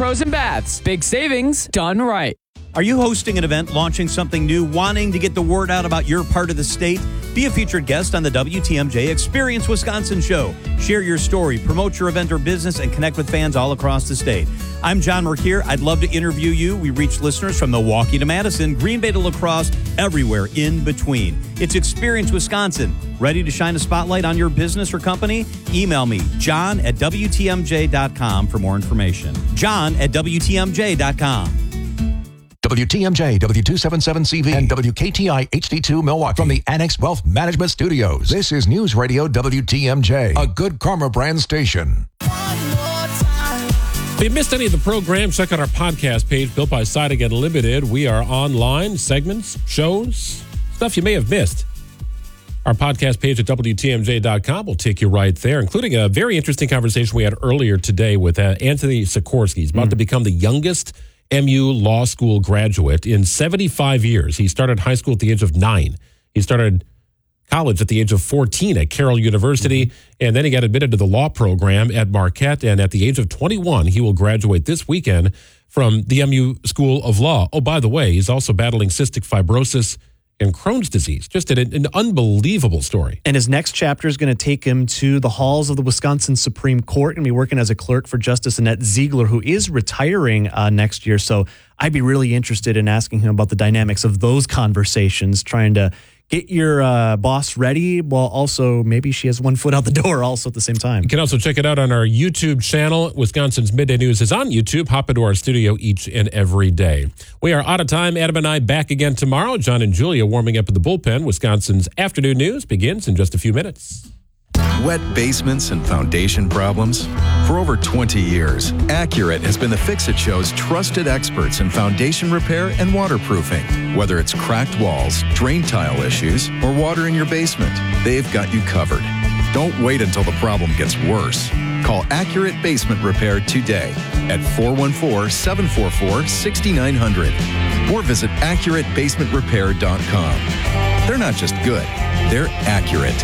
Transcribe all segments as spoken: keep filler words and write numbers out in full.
Pros and Baths. Big savings done right. Are you hosting an event, launching something new, wanting to get the word out about your part of the state? Be a featured guest on the W T M J Experience Wisconsin show. Share your story, promote your event or business, and connect with fans all across the state. I'm John Mercure. I'd love to interview you. We reach listeners from Milwaukee to Madison, Green Bay to La Crosse, everywhere in between. It's Experience Wisconsin. Ready to shine a spotlight on your business or company? Email me, john at W T M J dot com for more information. John at W T M J dot com. W T M J, W two seventy-seven C V, and W K T I H D two Milwaukee from the Annex Wealth Management Studios. This is News Radio W T M J, a Good Karma brand station. If you missed any of the program, check out our podcast page built by Side Again Limited. We are online, segments, shows, stuff you may have missed. Our podcast page at W T M J dot com will take you right there, including a very interesting conversation we had earlier today with uh, Anthony Sikorsky. He's about mm. to become the youngest M U Law School graduate in seventy-five years. He started high school at the age of nine. He started college at the age of fourteen at Carroll University, mm-hmm. and then he got admitted to the law program at Marquette, and at the age of twenty-one, he will graduate this weekend from the M U School of Law. Oh, by the way, he's also battling cystic fibrosis and Crohn's disease. Just an, an unbelievable story. And his next chapter is going to take him to the halls of the Wisconsin Supreme Court and be working as a clerk for Justice Annette Ziegler, who is retiring uh, next year. So I'd be really interested in asking him about the dynamics of those conversations, trying to get your uh, boss ready while also maybe she has one foot out the door also at the same time. You can also check it out on our YouTube channel. Wisconsin's Midday News is on YouTube. Hop into our studio each and every day. We are out of time. Adam and I back again tomorrow. John and Julia warming up at the bullpen. Wisconsin's Afternoon News begins in just a few minutes. Wet basements and foundation problems? For over twenty years, Accurate has been the Fix-It Show's trusted experts in foundation repair and waterproofing. Whether it's cracked walls, drain tile issues, or water in your basement, they've got you covered. Don't wait until the problem gets worse. Call Accurate Basement Repair today at four one four, seven four four, six nine zero zero or visit accurate basement repair dot com. They're not just good, they're accurate.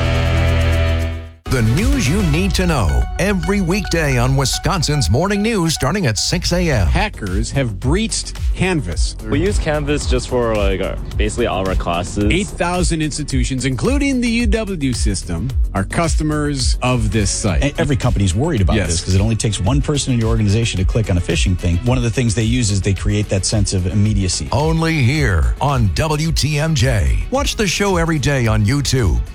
The news you need to know every weekday on Wisconsin's Morning News starting at six a.m. Hackers have breached Canvas. We use Canvas just for like our, basically all our classes. eight thousand institutions, including the U W system, are customers of this site. Every company's worried about yes. this because it only takes one person in your organization to click on a phishing thing. One of the things they use is they create that sense of immediacy. Only here on W T M J. Watch the show every day on YouTube